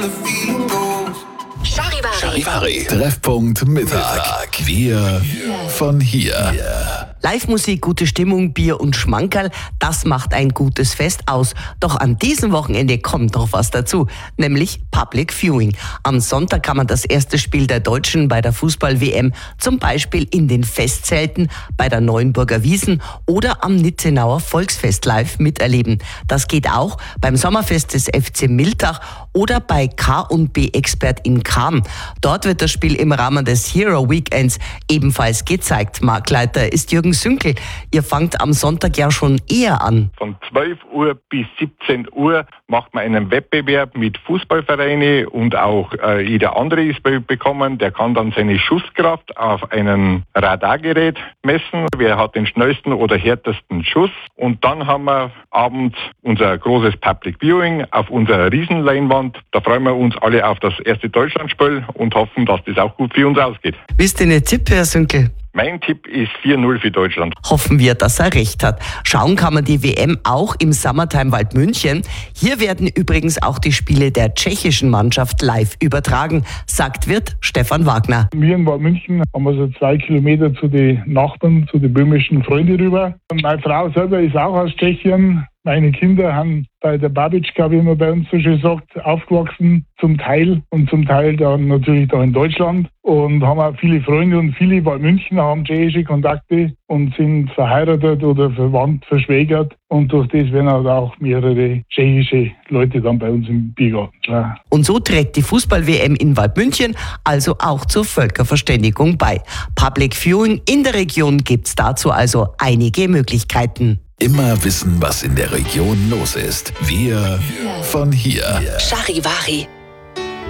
Charivari. Treffpunkt Mittag. Wir von hier. Live-Musik, gute Stimmung, Bier und Schmankerl, das macht ein gutes Fest aus. Doch an diesem Wochenende kommt noch was dazu, nämlich Public Viewing. Am Sonntag kann man das erste Spiel der Deutschen bei der Fußball-WM zum Beispiel in den Festzelten bei der Neuenburger Wiesn oder am Nitzenauer Volksfest live miterleben. Das geht auch beim Sommerfest des FC Miltach oder bei K&B Expert in Cham. Dort wird das Spiel im Rahmen des Hero Weekends ebenfalls gezeigt. Marktleiter ist Jürgen Sünkel. Ihr fangt am Sonntag ja schon eher an. Von 12 Uhr bis 17 Uhr macht man einen Wettbewerb mit Fußballvereinen und auch jeder andere ist bekommen. Der kann dann seine Schusskraft auf einem Radargerät messen. Wer hat den schnellsten oder härtesten Schuss? Und dann haben wir abends unser großes Public Viewing auf unserer Riesenleinwand. Da freuen wir uns alle auf das erste Deutschlandspiel und hoffen, dass das auch gut für uns ausgeht. Wisst ihr einen Tipp, Herr Sünkel? Mein Tipp ist 4-0 für Deutschland. Hoffen wir, dass er recht hat. Schauen kann man die WM auch im Summertime Wald München. Hier werden übrigens auch die Spiele der tschechischen Mannschaft live übertragen, sagt Wirt Stefan Wagner. Wir in Wald München haben wir so 2 Kilometer zu den Nachbarn, zu den böhmischen Freunden rüber. Und meine Frau selber ist auch aus Tschechien. Meine Kinder haben bei der Babitschka, wie man bei uns so schön sagt, aufgewachsen, zum Teil und zum Teil dann natürlich da in Deutschland und haben auch viele Freunde und viele bei München haben tschechische Kontakte und sind verheiratet oder verwandt, verschwägert und durch das werden halt auch mehrere tschechische Leute dann bei uns im Biergarten. Ja. Und so trägt die Fußball-WM in Waldmünchen also auch zur Völkerverständigung bei. Public Viewing in der Region gibt's dazu also einige Möglichkeiten. Immer wissen, was in der Region los ist. Wir von hier. Charivari.